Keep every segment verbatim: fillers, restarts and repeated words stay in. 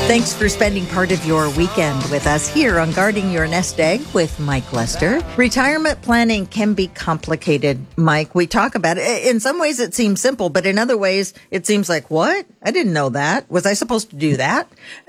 Thanks for spending part of your weekend with us here on Guarding Your Nest Egg with Mike Lester. Retirement planning can be complicated, Mike. We talk about it. In some ways it seems simple, but in other ways it seems like, what? I didn't know that. Was I supposed to do that?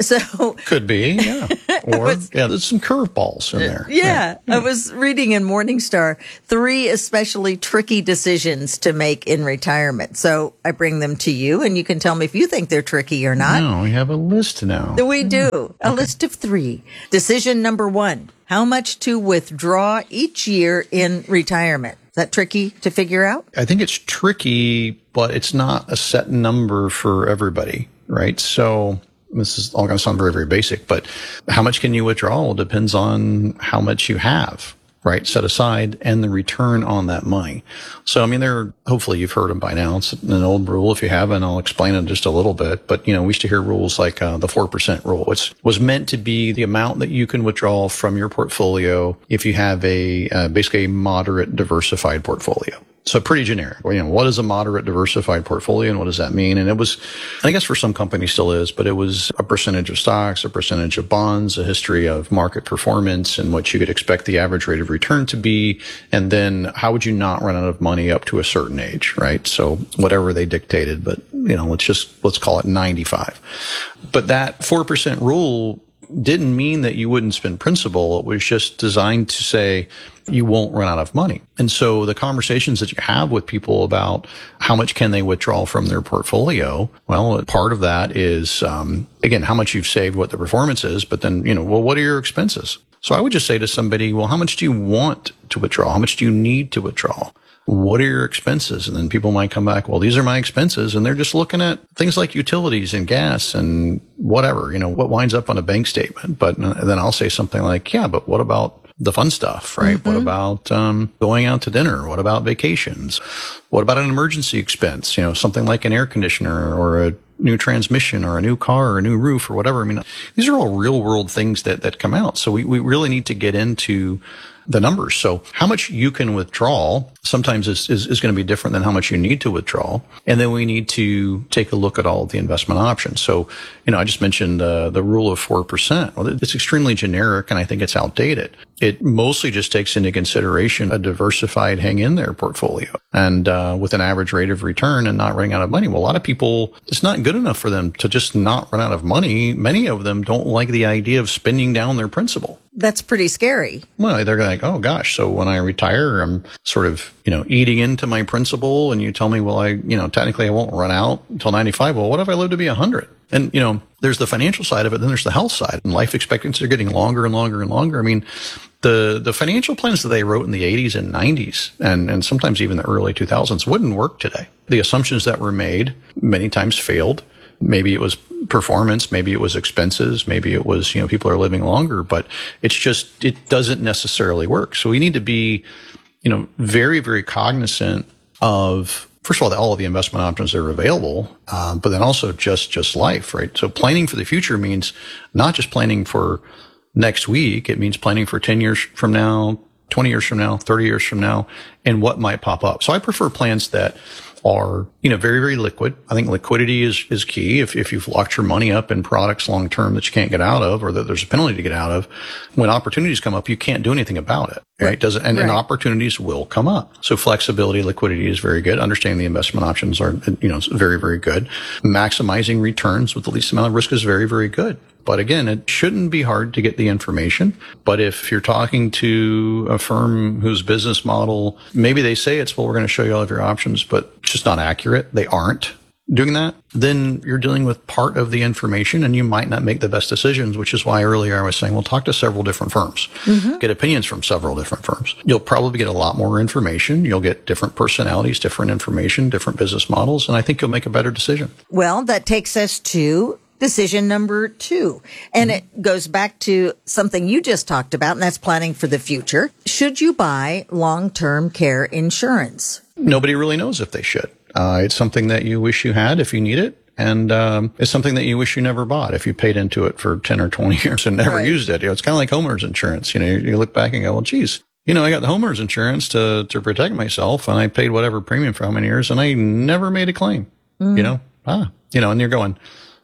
So could be, yeah. Or, was, yeah, there's some curveballs in there. Yeah, yeah. I was reading in Morningstar, three especially tricky decisions to make in retirement. So I bring them to you, and you can tell me if you think they're tricky or not. No, we have a list now. We do. A okay. list of three. Decision number one, how much to withdraw each year in retirement. Is that tricky to figure out? I think it's tricky, but it's not a set number for everybody, right? So this is all going to sound very, very basic, but how much can you withdraw? Well, depends on how much you have, right, set aside, and the return on that money. So, I mean, there, hopefully you've heard them by now. It's an old rule. If you haven't, I'll explain it just a little bit. But, you know, we used to hear rules like uh, the four percent rule, which was meant to be the amount that you can withdraw from your portfolio if you have a, uh, basically a moderate diversified portfolio. So pretty generic. Well, you know, what is a moderate diversified portfolio and what does that mean? And it was, I guess for some companies still is, but it was a percentage of stocks, a percentage of bonds, a history of market performance and what you could expect the average rate of return to be. And then how would you not run out of money up to a certain age, right? So whatever they dictated, but you know, let's just, let's call it ninety-five. But that four percent rule didn't mean that you wouldn't spend principal. It was just designed to say you won't run out of money. And so the conversations that you have with people about how much can they withdraw from their portfolio, well, part of that is, um, again, how much you've saved, what the performance is, but then, you know, well, what are your expenses? So I would just say to somebody, well, how much do you want to withdraw? How much do you need to withdraw? What are your expenses? And then people might come back, well, these are my expenses. And they're just looking at things like utilities and gas and whatever, you know, what winds up on a bank statement. But then I'll say something like, yeah, but what about the fun stuff, right? Mm-hmm. What about um, going out to dinner? What about vacations? What about an emergency expense? You know, something like an air conditioner or a new transmission or a new car or a new roof or whatever. I mean, these are all real world things that, that come out. So we, we really need to get into the numbers. So how much you can withdraw sometimes is, is, is going to be different than how much you need to withdraw. And then we need to take a look at all of the investment options. So, you know, I just mentioned uh, the rule of four percent. Well, it's extremely generic and I think it's outdated. It mostly just takes into consideration a diversified hang in there portfolio and uh, with an average rate of return and not running out of money. Well, a lot of people, it's not good enough for them to just not run out of money. Many of them don't like the idea of spending down their principal. That's pretty scary. Well, they're like, oh gosh, so when I retire, I'm sort of, you know, eating into my principal and you tell me, well, I, you know, technically I won't run out until ninety-five. Well, what if I live to be one hundred? And, you know, there's the financial side of it, then there's the health side. And life expectancies are getting longer and longer and longer. I mean, the the financial plans that they wrote in the eighties and nineties and, and sometimes even the early two thousands wouldn't work today. The assumptions that were made many times failed. Maybe it was performance, maybe it was expenses, maybe it was, you know, people are living longer, but it's just, it doesn't necessarily work. So we need to be, you know, very, very cognizant of, first of all, that all of the investment options that are available, um, but then also just, just life, right? So planning for the future means not just planning for next week. It means planning for ten years from now, twenty years from now, thirty years from now, and what might pop up. So I prefer plans that are, you know, very, very liquid. I think liquidity is, is key. If, if you've locked your money up in products long term that you can't get out of or that there's a penalty to get out of, when opportunities come up, you can't do anything about it, right? Does it, and, right. and opportunities will come up. So flexibility, liquidity is very good. Understanding the investment options are, you know, very, very good. Maximizing returns with the least amount of risk is very, very good. But again, it shouldn't be hard to get the information. But if you're talking to a firm whose business model, maybe they say it's, well, we're going to show you all of your options, but it's just not accurate. They aren't doing that. Then you're dealing with part of the information and you might not make the best decisions, which is why earlier I was saying, well, talk to several different firms, mm-hmm. get opinions from several different firms. You'll probably get a lot more information. You'll get different personalities, different information, different business models. And I think you'll make a better decision. Well, that takes us to decision number two. And mm-hmm. it goes back to something you just talked about, and that's planning for the future. Should you buy long-term care insurance? Nobody really knows if they should. Uh, it's something that you wish you had if you need it. And um, it's something that you wish you never bought if you paid into it for ten or twenty years and never right. used it. You know, it's kind of like homeowners insurance. You know, you, you look back and go, well, geez, you know, I got the homeowners insurance to, to protect myself and I paid whatever premium for how many years and I never made a claim, mm. you know, ah, you know, and you're going,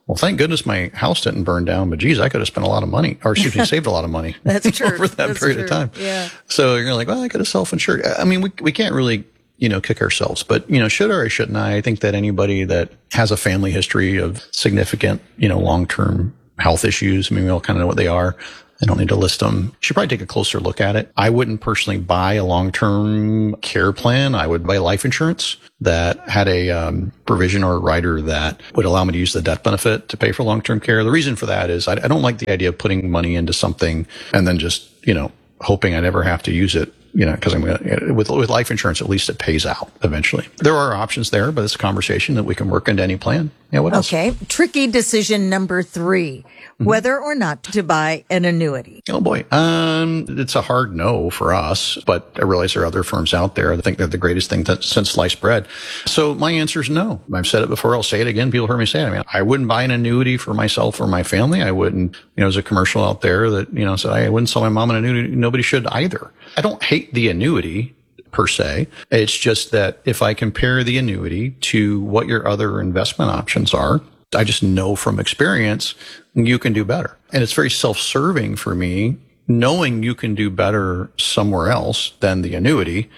well, thank goodness my house didn't burn down, but geez, I could have spent a lot of money, or excuse me, saved a lot of money. That's true. over that That's period true. of time. Yeah. So you're like, well, I could have self-insured. I mean, we we can't really, you know, kick ourselves, but, you know, should or shouldn't I? I think that anybody that has a family history of significant, you know, long-term health issues, I mean, we all kind of know what they are. I don't need to list them. Should probably take a closer look at it. I wouldn't personally buy a long-term care plan. I would buy life insurance that had a um, provision or a rider that would allow me to use the death benefit to pay for long-term care. The reason for that is I, I don't like the idea of putting money into something and then just, you know, hoping I never have to use it. You know, because I'm gonna, with with life insurance, at least it pays out eventually. There are options there, but it's a conversation that we can work into any plan. Yeah, what else? Okay. Tricky decision number three, mm-hmm. whether or not to buy an annuity. Oh boy. Um, it's a hard no for us, but I realize there are other firms out there that think they're the greatest thing that, since sliced bread. So my answer is no. I've said it before. I'll say it again. People heard me say it. I mean, I wouldn't buy an annuity for myself or my family. I wouldn't, you know, there's a commercial out there that, you know, said I wouldn't sell my mom an annuity. Nobody should either. I don't hate the annuity per se. It's just that if I compare the annuity to what your other investment options are, I just know from experience you can do better. And it's very self-serving for me knowing you can do better somewhere else than the annuity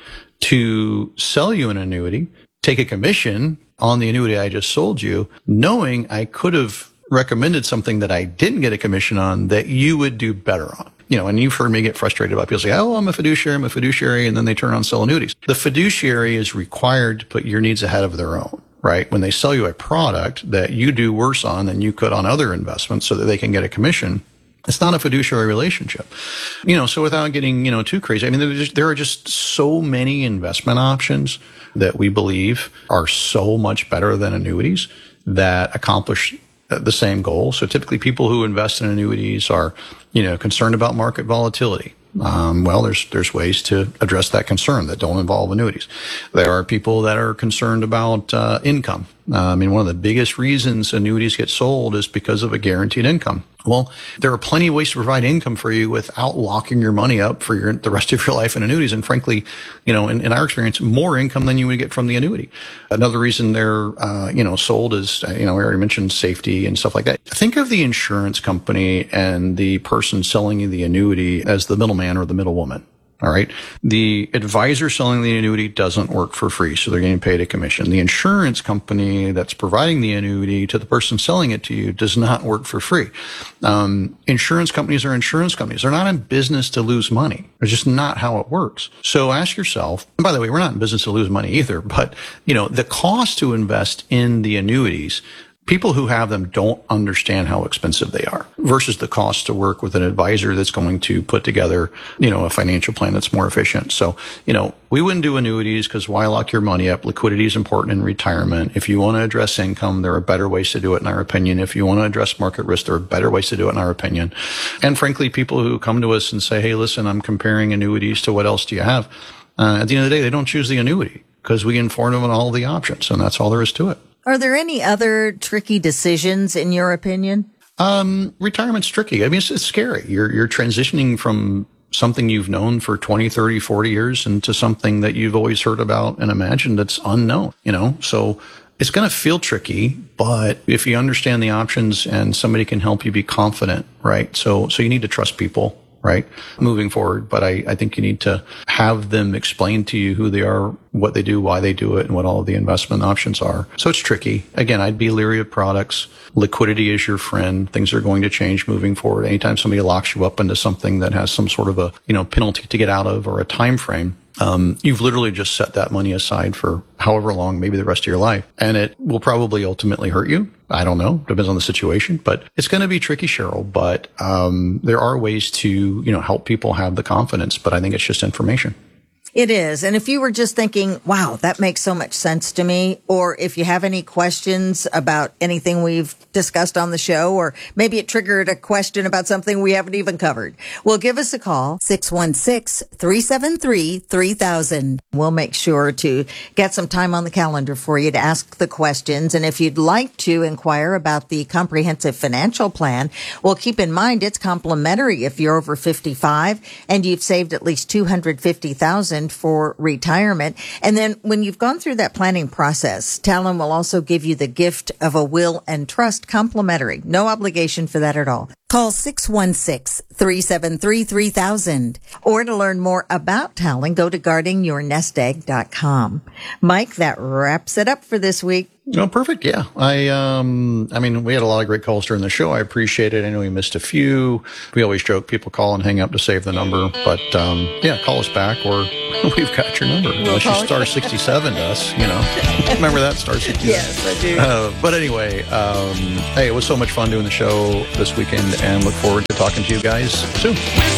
to sell you an annuity, take a commission on the annuity I just sold you, knowing I could have recommended something that I didn't get a commission on that you would do better on. You know, and you've heard me get frustrated about people say, oh, I'm a fiduciary, I'm a fiduciary, and then they turn around and sell annuities. The fiduciary is required to put your needs ahead of their own, right? When they sell you a product that you do worse on than you could on other investments so that they can get a commission, it's not a fiduciary relationship. You know, so without getting, you know, too crazy, I mean, there, just, there are just so many investment options that we believe are so much better than annuities that accomplish the same goal. So typically people who invest in annuities are, you know, concerned about market volatility. Um, well, there's, there's ways to address that concern that don't involve annuities. There are people that are concerned about, uh, income. Uh, I mean, one of the biggest reasons annuities get sold is because of a guaranteed income. Well, there are plenty of ways to provide income for you without locking your money up for your, the rest of your life in annuities. And frankly, you know, in, in our experience, more income than you would get from the annuity. Another reason they're, uh, you know, sold is, you know, we already mentioned safety and stuff like that. Think of the insurance company and the person selling you the annuity as the middleman or the middlewoman. All right. The advisor selling the annuity doesn't work for free, so they're getting paid a commission. The insurance company that's providing the annuity to the person selling it to you does not work for free. Um, insurance companies are insurance companies. They're not in business to lose money. It's just not how it works. So ask yourself, and by the way, we're not in business to lose money either, but, you know, the cost to invest in the annuities, people who have them don't understand how expensive they are versus the cost to work with an advisor that's going to put together, you know, a financial plan that's more efficient. So, you know, we wouldn't do annuities because why lock your money up? Liquidity is important in retirement. If you want to address income, there are better ways to do it in our opinion. If you want to address market risk, there are better ways to do it in our opinion. And frankly, people who come to us and say, hey, listen, I'm comparing annuities to what else do you have? Uh, at the end of the day, they don't choose the annuity because we inform them on all the options, and that's all there is to it. Are there any other tricky decisions in your opinion? Um, retirement's tricky. I mean, it's, it's scary. You're, you're transitioning from something you've known for twenty, thirty, forty years into something that you've always heard about and imagined that's unknown, you know? So it's going to feel tricky, but if you understand the options and somebody can help you be confident, right? So, so you need to trust people, right? Moving forward. But I, I think you need to have them explain to you who they are, what they do, why they do it, and what all of the investment options are. So it's tricky. Again, I'd be leery of products. Liquidity is your friend. Things are going to change moving forward. Anytime somebody locks you up into something that has some sort of a, you know, penalty to get out of or a time frame, Um, you've literally just set that money aside for however long, maybe the rest of your life. And it will probably ultimately hurt you. I don't know. Depends on the situation, but it's going to be tricky, Cheryl. But, um, there are ways to, you know, help people have the confidence, but I think it's just information. It is. And if you were just thinking, wow, that makes so much sense to me, or if you have any questions about anything we've discussed on the show, or maybe it triggered a question about something we haven't even covered, well, give us a call, six one six, three seven three, three thousand. We'll make sure to get some time on the calendar for you to ask the questions. And if you'd like to inquire about the comprehensive financial plan, well, keep in mind it's complimentary if you're over fifty-five and you've saved at least two hundred fifty thousand dollars thousand for retirement. And then when you've gone through that planning process, Talon will also give you the gift of a will and trust complimentary. No obligation for that at all. Call six one six, three seven three, three thousand. Or to learn more about Talon, go to guarding your nest egg dot com. Mike, that wraps it up for this week. Oh, perfect. Yeah. I, um, I mean, we had a lot of great calls during the show. I appreciate it. I know we missed a few. We always joke people call and hang up to save the number, but, um, yeah, call us back or we've got your number. We'll Unless you star sixty-seven to us, you know, remember that star sixty-seven? Yes, I do. Uh, but anyway, um, hey, it was so much fun doing the show this weekend and look forward to talking to you guys soon.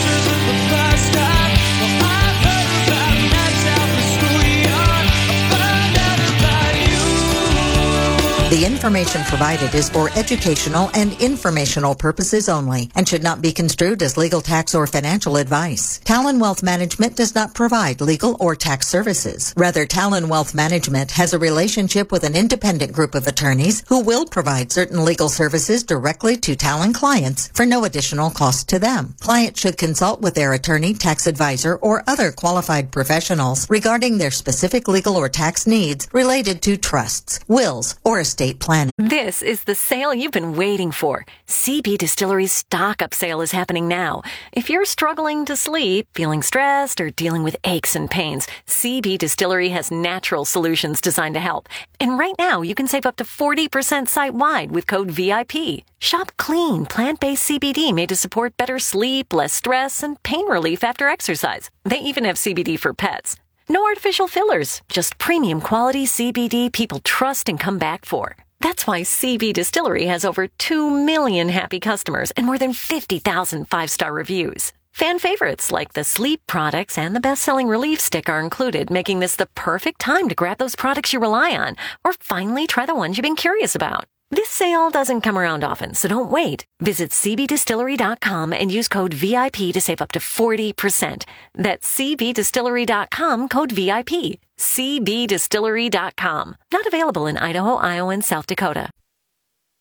The information provided is for educational and informational purposes only and should not be construed as legal, tax, or financial advice. Talon Wealth Management does not provide legal or tax services. Rather, Talon Wealth Management has a relationship with an independent group of attorneys who will provide certain legal services directly to Talon clients for no additional cost to them. Clients should consult with their attorney, tax advisor, or other qualified professionals regarding their specific legal or tax needs related to trusts, wills, or estate planning. This is the sale you've been waiting for. C B Distillery's stock-up sale is happening now. If you're struggling to sleep, feeling stressed, or dealing with aches and pains, C B Distillery has natural solutions designed to help. And right now, you can save up to forty percent site-wide with code V I P. Shop clean, plant-based C B D made to support better sleep, less stress, and pain relief after exercise. They even have C B D for pets. No artificial fillers, just premium quality C B D people trust and come back for. That's why C B Distillery has over two million happy customers and more than fifty thousand five-star reviews. Fan favorites like the sleep products and the best-selling relief stick are included, making this the perfect time to grab those products you rely on or finally try the ones you've been curious about. This sale doesn't come around often, so don't wait. Visit C B distillery dot com and use code V I P to save up to forty percent. That's C B distillery dot com, code V I P. C B distillery dot com. Not available in Idaho, Iowa, and South Dakota.